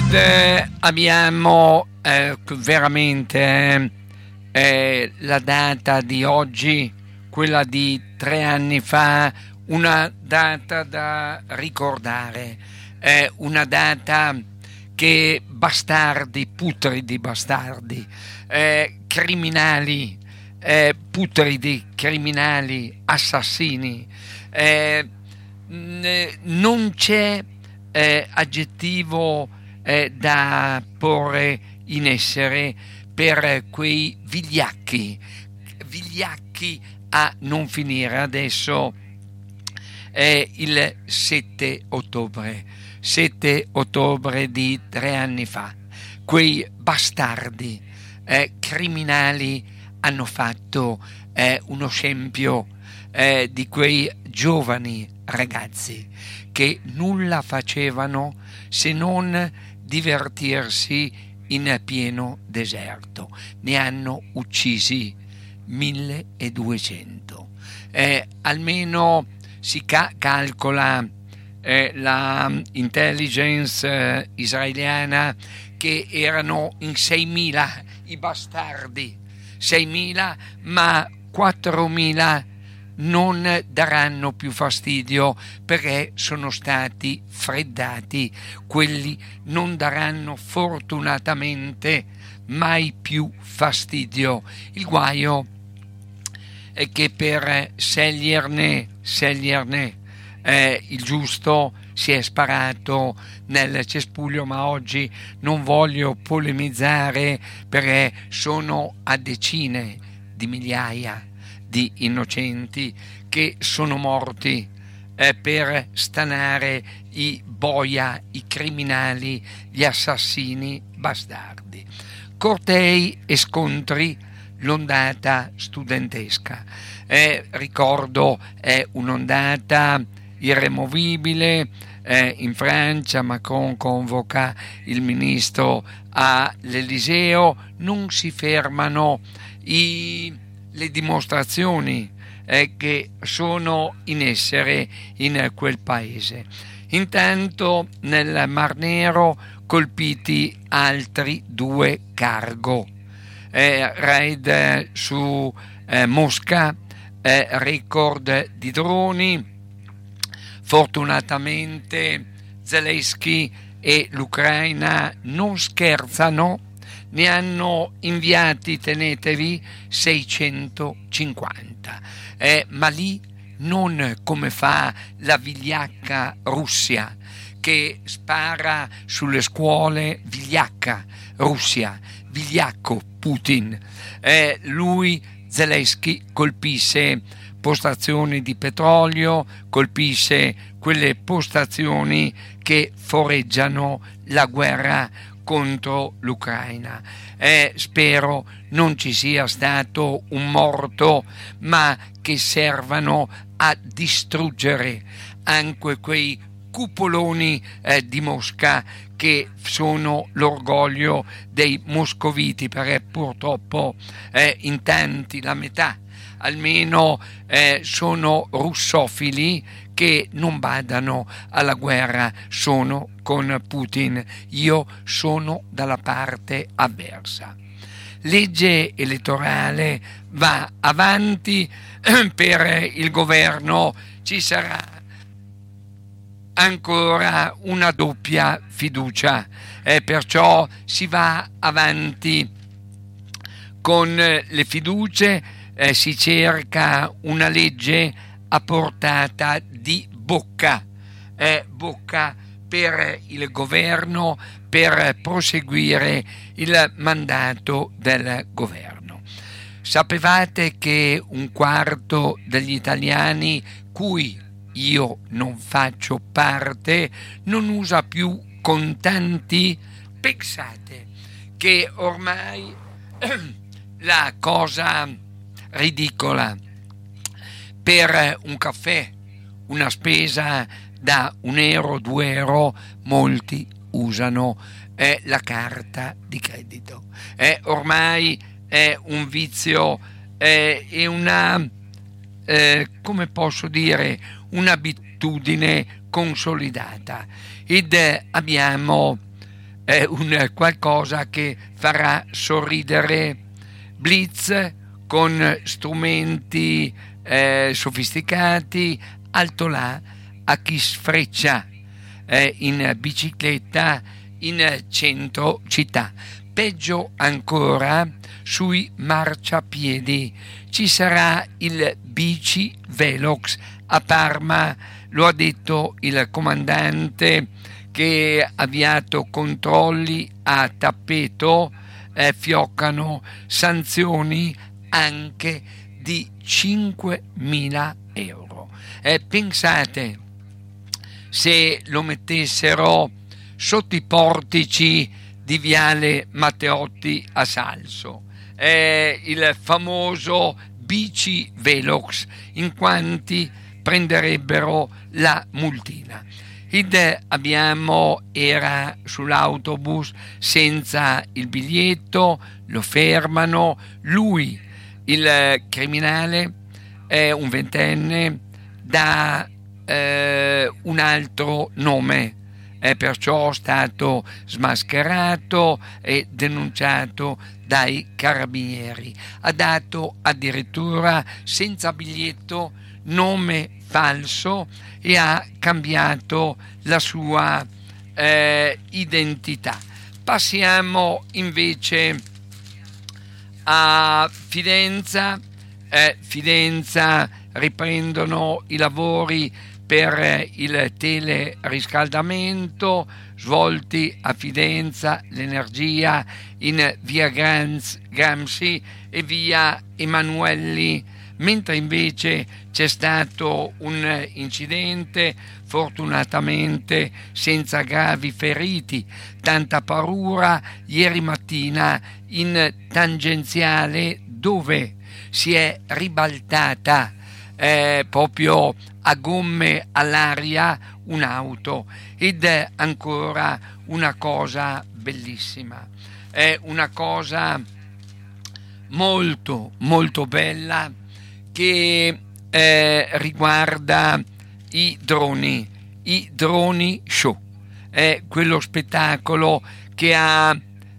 ed abbiamo veramente la data di oggi, quella di 3 anni fa, una data da ricordare, una data che bastardi, putridi bastardi, criminali, putridi criminali, assassini, non c'è aggettivo da porre in essere per quei vigliacchi a non finire. Adesso è il 7 ottobre di 3 anni fa. Quei bastardi criminali hanno fatto uno scempio di quei giovani ragazzi che nulla facevano se non divertirsi in pieno deserto. Ne hanno uccisi 1200. Almeno si calcola la intelligence israeliana che erano in 6.000 i bastardi, 6.000, ma 4.000 non daranno più fastidio perché sono stati freddati. Quelli non daranno fortunatamente mai più fastidio. Il guaio è che per sceglierne il giusto si è sparato nel cespuglio, ma oggi non voglio polemizzare perché sono a decine di migliaia di innocenti che sono morti per stanare i boia, i criminali, gli assassini bastardi. Cortei e scontri, l'ondata studentesca. Ricordo, è un'ondata irremovibile. In Francia Macron convoca il ministro all'Eliseo, non si fermano le dimostrazioni che sono in essere in quel paese. Intanto nel Mar Nero colpiti altri 2 cargo, raid su Mosca, record di droni. Fortunatamente Zelensky e l'Ucraina non scherzano, ne hanno inviati, tenetevi, 650, ma lì non come fa la vigliacca Russia che spara sulle scuole, vigliacca Russia, vigliacco Putin. Lui, Zelensky, colpisce postazioni di petrolio, colpisce quelle postazioni che foreggiano la guerra contro l'Ucraina. Spero non ci sia stato un morto, ma che servano a distruggere anche quei cupoloni di Mosca che sono l'orgoglio dei moscoviti, perché purtroppo in tanti, la metà almeno, sono russofili che non badano alla guerra, sono con Putin. Io sono dalla parte avversa. Legge elettorale va avanti per il governo, ci sarà ancora una doppia fiducia, perciò si va avanti con le fiducie, si cerca una legge a portata di bocca per il governo, per proseguire il mandato del governo. Sapevate che 1/4 degli italiani, cui io non faccio parte, non usa più contanti? Pensate che ormai la cosa ridicola, per un caffè, una spesa da €1, €2, molti usano la carta di credito. Ormai è un vizio, è una, come posso dire, un'abitudine consolidata, ed abbiamo un qualcosa che farà sorridere. Blitz con strumenti sofisticati, alto là a chi sfreccia in bicicletta in centro città. Peggio ancora, sui marciapiedi ci sarà il bici Velox a Parma, lo ha detto il comandante, che ha avviato controlli a tappeto, fioccano sanzioni anche di 5.000 euro. Pensate se lo mettessero sotto i portici di Viale Matteotti a Salso, il famoso bici Velox, in quanti prenderebbero la multina. Era sull'autobus senza il biglietto, lo fermano, lui, il criminale, è un ventenne, dà un altro nome, è perciò stato smascherato e denunciato dai carabinieri. Ha dato addirittura senza biglietto nome falso e ha cambiato la sua identità. Passiamo invece a Fidenza. Fidenza riprendono i lavori per il teleriscaldamento svolti a Fidenza, l'Energia in via Gramsci e via Emanuelli, mentre invece c'è stato un incidente, fortunatamente senza gravi feriti, tanta paura ieri mattina in tangenziale, dove si è ribaltata proprio a gomme all'aria un'auto, ed è ancora una cosa bellissima, è una cosa molto molto bella che riguarda i droni show. È quello spettacolo che ha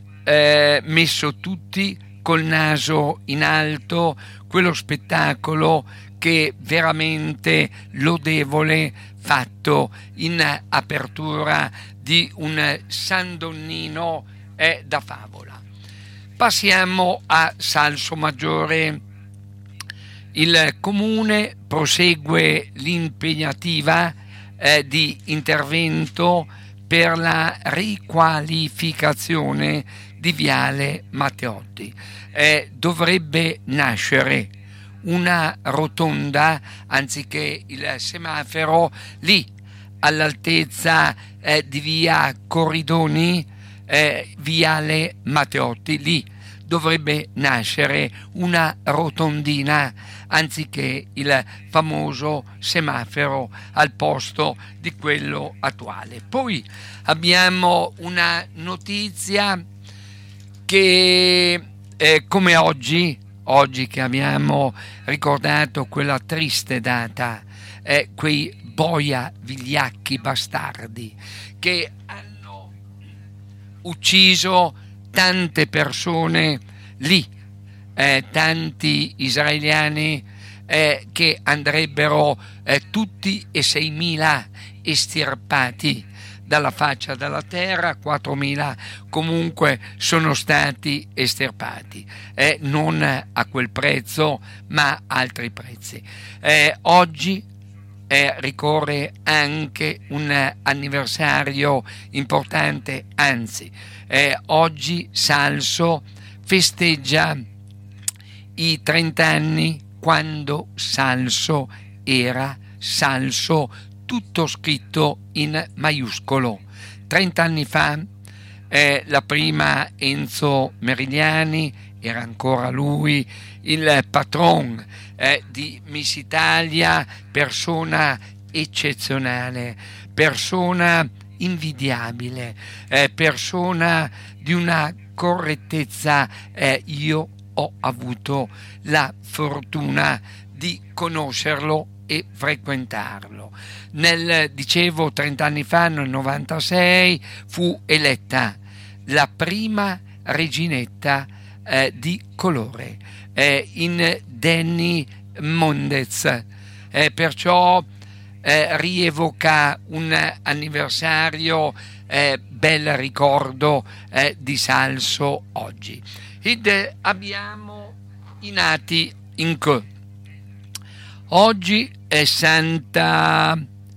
messo tutti col naso in alto, quello spettacolo che veramente lodevole, fatto in apertura di un San Donnino, è da favola. Passiamo a Salsomaggiore. Il comune prosegue l'impegnativa di intervento per la riqualificazione di Viale Matteotti. Dovrebbe nascere una rotonda anziché il semaforo lì all'altezza di via Corridoni, Viale Matteotti. Lì dovrebbe nascere una rotondina anziché il famoso semaforo al posto di quello attuale. Poi abbiamo una notizia che come oggi che abbiamo ricordato quella triste data, quei boia vigliacchi bastardi che hanno ucciso tante persone lì, tanti israeliani che andrebbero tutti e 6.000 estirpati dalla faccia della terra, 4.000 comunque sono stati estirpati, non a quel prezzo ma a altri prezzi. Oggi ricorre anche un anniversario importante, anzi oggi Salso festeggia i 30 anni quando Salso era Salso, tutto scritto in maiuscolo. 30 anni fa la prima Enzo Merigliani, era ancora lui il patron di Miss Italia, persona eccezionale, persona invidiabile, persona di una correttezza. Io ho avuto la fortuna di conoscerlo e frequentarlo. Dicevo 30 anni fa, nel 96, fu eletta la prima reginetta di colore in Danny Mondez, perciò rievoca un anniversario, bel ricordo di Salso oggi. Ed abbiamo i nati in che oggi è Santa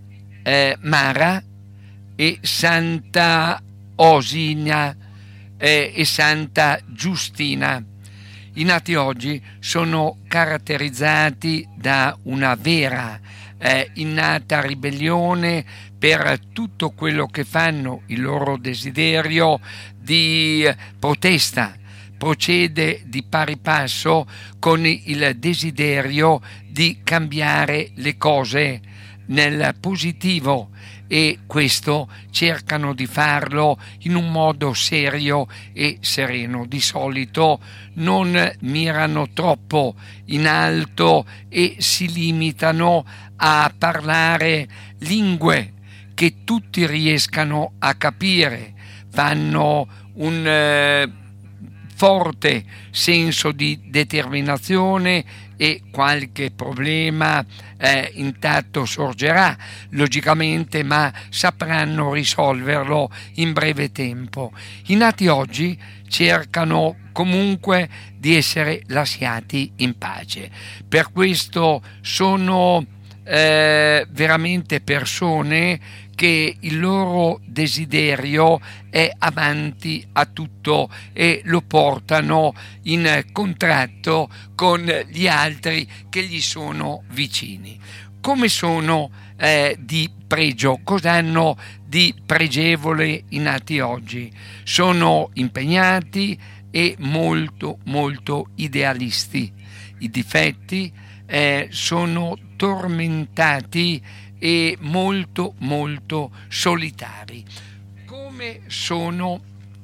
Mara e Santa Osina e Santa Giustina. I nati oggi sono caratterizzati da una vera innata ribellione per tutto quello che fanno, il loro desiderio di protesta procede di pari passo con il desiderio di cambiare le cose nel positivo, e questo cercano di farlo in un modo serio e sereno. Di solito non mirano troppo in alto e si limitano a parlare lingue che tutti riescano a capire, fanno un forte senso di determinazione e qualche problema intanto sorgerà logicamente, ma sapranno risolverlo in breve tempo. I nati oggi cercano comunque di essere lasciati in pace, per questo sono veramente persone che il loro desiderio è avanti a tutto e lo portano in contratto con gli altri che gli sono vicini. Come sono di pregio? Cosa hanno di pregevole i nati oggi? Sono impegnati e molto molto idealisti. I difetti sono tormentati e molto molto solitari. Come sono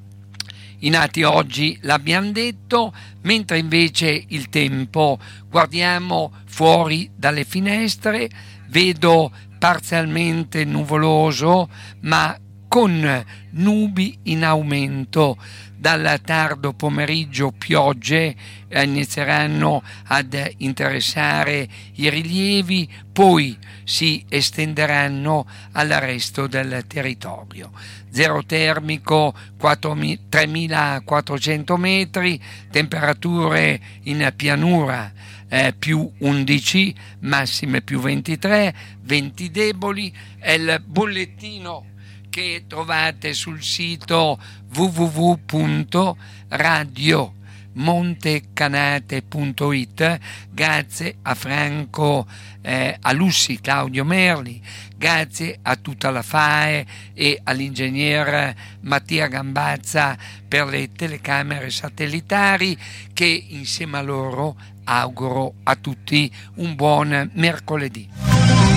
i nati oggi? L'abbiamo detto. Mentre invece il tempo, guardiamo fuori dalle finestre, vedo parzialmente nuvoloso ma con nubi in aumento. Dal tardo pomeriggio piogge inizieranno ad interessare i rilievi, poi si estenderanno al resto del territorio. Zero termico 3.400 metri, temperature in pianura più 11, massime più 23, venti deboli. È il bollettino che trovate sul sito www.radiomontecanate.it. grazie a Franco Alussi, Claudio Merli, grazie a tutta la FAE e all'ingegner Mattia Gambazza per le telecamere satellitari, che insieme a loro auguro a tutti un buon mercoledì.